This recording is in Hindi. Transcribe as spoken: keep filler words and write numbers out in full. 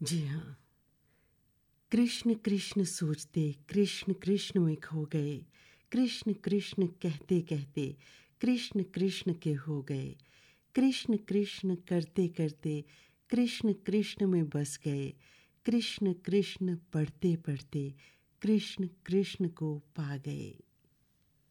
जी हाँ, कृष्ण कृष्ण सोचते कृष्ण कृष्ण में खो गए, कृष्ण कृष्ण कहते कहते कृष्ण कृष्ण के हो गए, कृष्ण कृष्ण करते करते कृष्ण कृष्ण में बस गए, कृष्ण कृष्ण पढ़ते पढ़ते कृष्ण कृष्ण को पा गए।